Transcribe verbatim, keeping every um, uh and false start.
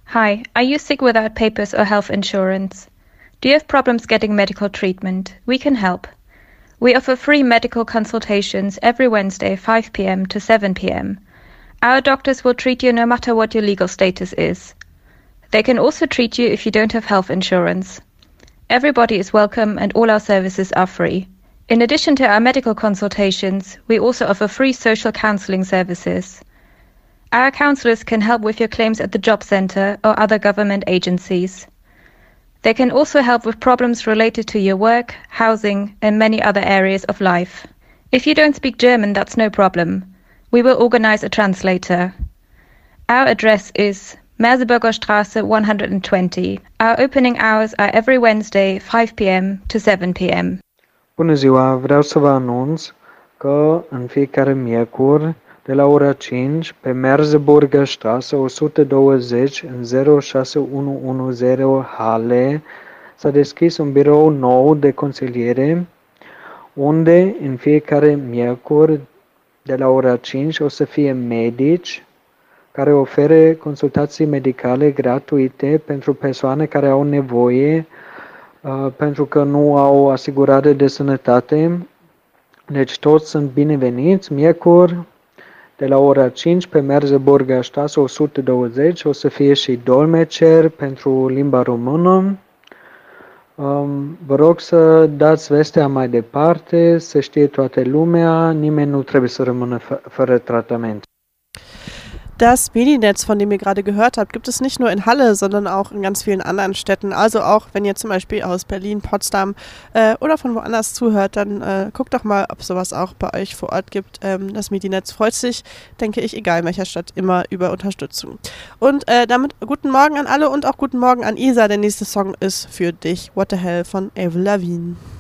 Hi, are you sick without papers or health insurance? Do you have problems getting medical treatment? We can help. We offer free medical consultations every Wednesday, five p.m. to seven p.m. Our doctors will treat you no matter what your legal status is. They can also treat you if you don't have health insurance. Everybody is welcome and all our services are free. In addition to our medical consultations, we also offer free social counseling services. Our counselors can help with your claims at the job center or other government agencies. They can also help with problems related to your work, housing, and many other areas of life. If you don't speak German, that's no problem. We will organize a translator. Our address is Merseburger Straße one hundred twenty. Our opening hours are every Wednesday, five p.m. to seven p.m. Bună ziua, vreau să vă anunț că în fiecare miercuri de la ora cinci pe Merseburger Straße o sută douăzeci în zero șase unu unu zero Halle s-a deschis un birou nou de consiliere unde în fiecare miercuri de la ora cinci o să fie medici care oferă consultații medicale gratuite pentru persoane care au nevoie uh, pentru că nu au asigurare de sănătate. Deci toți sunt bineveniți, miercuri de la ora cinci pe Merseburger Straße o sută douăzeci o să fie și dolmecer pentru limba română. Um, vă rog să dați vestea mai departe, să știe toată lumea, nimeni nu trebuie să rămână f- fără tratament. Das Medinetz, von dem ihr gerade gehört habt, gibt es nicht nur in Halle, sondern auch in ganz vielen anderen Städten. Also auch, wenn ihr zum Beispiel aus Berlin, Potsdam äh, oder von woanders zuhört, dann äh, guckt doch mal, ob sowas auch bei euch vor Ort gibt. Ähm, das Medinetz freut sich, denke ich, egal in welcher Stadt, immer über Unterstützung. Und äh, damit guten Morgen an alle und auch guten Morgen an Isa. Der nächste Song ist für dich, What the Hell von Avril Lavigne.